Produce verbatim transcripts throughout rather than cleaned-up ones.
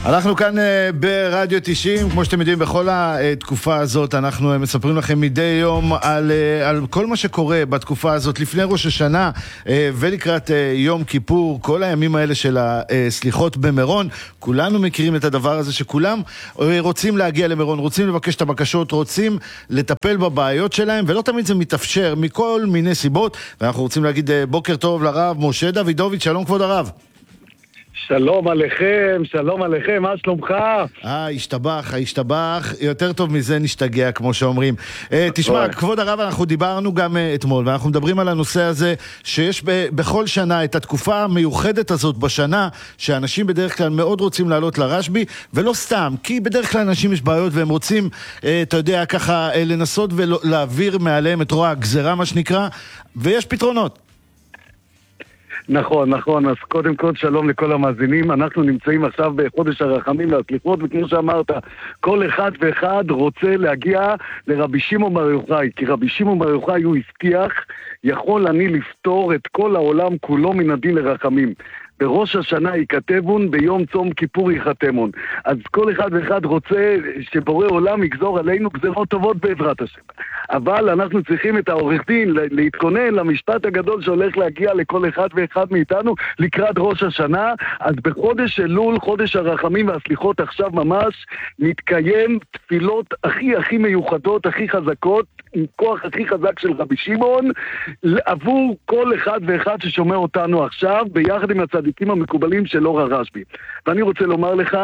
אנחנו כאן ברדיו תשעים, כמו שאתם יודעים, בכל התקופה הזאת אנחנו מספרים לכם מדי יום על, על כל מה שקורה בתקופה הזאת לפני ראש השנה ולקראת יום כיפור, כל הימים האלה של הסליחות במירון. כולנו מכירים את הדבר הזה שכולם רוצים להגיע למירון, רוצים לבקש את הבקשות, רוצים לטפל בבעיות שלהם, ולא תמיד זה מתאפשר מכל מיני סיבות. ואנחנו רוצים להגיד בוקר טוב לרב משה דוידוביץ'. שלום כבוד הרב. שלום עליכם, שלום עליכם, מה שלומך? אה, השתבח, השתבח, יותר טוב מזה נשתגע, כמו שאומרים. אה, תשמע, כבוד הרב, אנחנו דיברנו גם אה, אתמול, ואנחנו מדברים על הנושא הזה, שיש ב- בכל שנה את התקופה המיוחדת הזאת בשנה, שאנשים בדרך כלל מאוד רוצים לעלות לרשב"י, ולא סתם, כי בדרך כלל אנשים יש בעיות, והם רוצים, אה, אתה יודע, ככה, אה, לנסות ולהעביר מעליהם את רוע הגזרה, מה שנקרא, ויש פתרונות. נכון, נכון, אז קודם כל שלום לכל המאזינים. אנחנו נמצאים עכשיו בחודש הרחמים והסליחות, וכמו שאמרת, כל אחד ואחד רוצה להגיע לרבי שמעון בר יוחאי, כי רבי שמעון בר יוחאי הוא הבטיח, יכול אני לפתור את כל העולם כולו מן הדין לרחמים. בראש השנה ייכתבון, ביום צום כיפור ייחתמון. אז כל אחד ואחד רוצה שבורא עולם יגזור עלינו גזרות טובות בעזרת השם. אבל אנחנו צריכים את העורך דין להתכונן למשפט הגדול שהולך להגיע לכל אחד ואחד מאיתנו לקראת ראש השנה. אז בחודש אלול, חודש הרחמים והסליחות, עכשיו ממש מתקיים תפילות הכי הכי מיוחדות, הכי חזקות, עם כוח הכי חזק של רבי שמעון, עבור כל אחד ואחד ששומע אותנו עכשיו, ביחד עם הצדיקים המקובלים של אור הרשב"י. ואני רוצה לומר לך,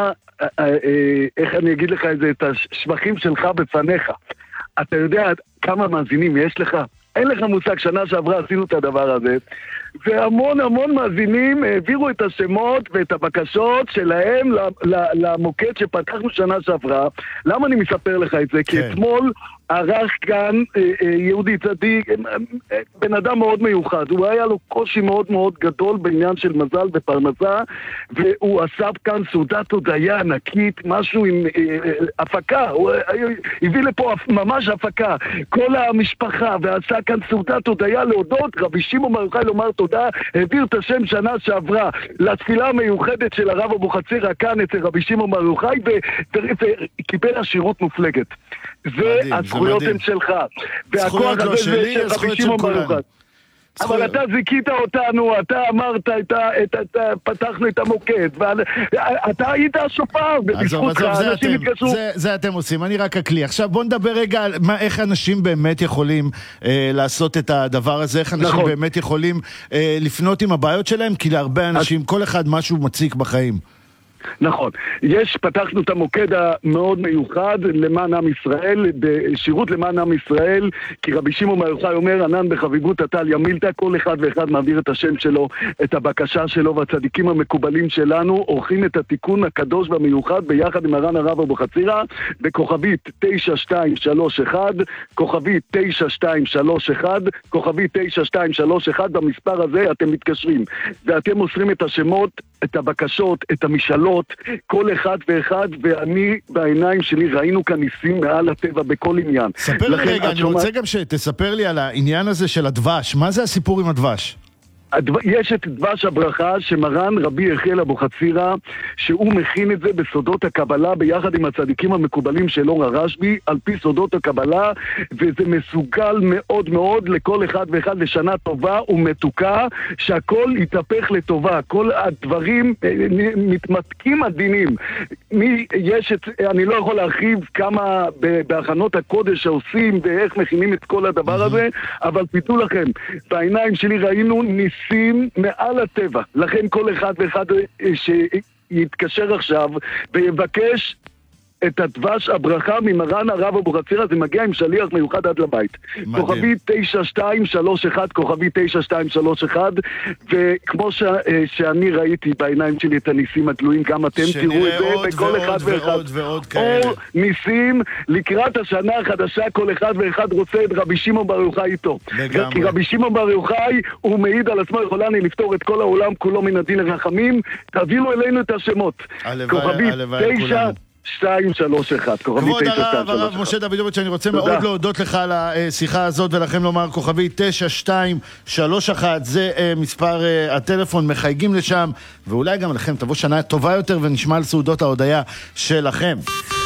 איך אני אגיד לך את זה, את השבחים שלך בפניך. אתה יודע כמה מאזינים יש לך? אין לך מושג, שנה שעברה עשינו את הדבר הזה, והמון המון מאזינים העבירו את השמות ואת הבקשות שלהם למוקד שפתחנו שנה שעברה. למה אני מספר לך את זה? כי אתמול ערך כאן יהודי צדיק, בן אדם מאוד מיוחד, הוא היה לו קושי מאוד מאוד גדול בעניין של מזל ופרנסה, והוא עשה כאן סעודת הודיה ענקית, משהו עם הפקה, הוא הביא לפה ממש הפקה, כל המשפחה, ועשה כאן סעודת הודיה להודות, רבי שמעון בר יוחאי לומר תודה, העביר את השם שנה שעברה לתפילה המיוחדת של הרב אבוחצירא כאן אצל רבי שמעון בר יוחאי, וקיבל השירות מופלגת. זה הזכויות הן שלך, והכוח הזה זה של רבי שמעון בר יוחאי. אבל אתה זיקית אותנו, אתה אמרת, פתחנו את המוקד, ואתה היית השופר, בזכותך אנשים התקשרו. זה אתם עושים, אני רק אקלי. עכשיו בוא נדבר רגע על איך אנשים באמת יכולים לעשות את הדבר הזה, איך אנשים באמת יכולים לפנות עם הבעיות שלהם, כי להרבה אנשים, כל אחד משהו מציק בחיים. נכון, יש, פתחנו את המוקד המאוד מיוחד למען עם ישראל, בשירות למען עם ישראל, כי רבי שמעון בר יוחאי אומר, ענן בחביבות אתה על ימילתא, כל אחד ואחד מעביר את השם שלו, את הבקשה שלו, והצדיקים המקובלים שלנו עורכים את התיקון הקדוש והמיוחד ביחד עם מרן הרב אבוחצירא, בכוכבית תשע שתיים שלוש אחת, כוכבית תשע שתיים שלוש אחת, כוכבית תשע שתיים שלוש אחת, במספר הזה אתם מתקשרים, ואתם מוסרים את השמות, את הבקשות, את המשאלות, כל אחד ואחד, ואני בעיניים שלי ראינו כאן ניסים מעל הטבע בכל עניין. ספר לי רגע, אני רוצה גם שתספר לי על העניין הזה של הדבש. מה זה הסיפור עם הדבש? יש את דבש הברכה שמרן רבי יחיאל אבוחצירא, שהוא מכין את זה בסודות הקבלה ביחד עם הצדיקים המקובלים של אור הרשב"י על פי סודות הקבלה, וזה מסוגל מאוד מאוד לכל אחד ואחד לשנה טובה ומתוקה, שהכל יתהפך לטובה, כל הדברים מתמתקים הדינים. מי, יש את, אני לא יכול להרחיב כמה בהכנות הקודש שעושים ואיך מכינים את כל הדבר הזה, אבל תדעו לכם, בעיניים שלי ראינו ניס שים מעל הטבע, לכן כל אחד ואחד שיתקשר עכשיו ויבקש את הדבש הברכה ממרן הרב אבוחצירא, זה מגיע עם שליח מיוחד עד לבית. כוכבי תשע שתיים שלוש אחת, כוכבי תשע שתיים שלוש אחת, וכמו ש, שאני ראיתי בעיניים שלי את הניסים התלויים, גם אתם תראו את זה, וכל אחד ואחד. אור ניסים, לקראת השנה החדשה, כל אחד ואחד רוצה את רבי שמעון בר יוחאי איתו. כי רבי שמעון בר יוחאי, הוא מעיד על עצמו, יכול אני לפתור את כל העולם כולו מן הדין לרחמים, תביאו אלינו את השמות. הלוואי, הלוואי כולנו. שתיים שלוש אחת, כוכבי כבוד תשע שתיים הרב, שלוש הרב אחת. משה דוידוביץ', אני רוצה תודה. מאוד להודות לך על השיחה הזאת, ולכם לומר כוכבי תשע שתיים שלוש אחת, זה uh, מספר uh, הטלפון, מחייגים לשם, ואולי גם לכם תבוא שנה טובה יותר ונשמע על סעודות ההודיה שלכם.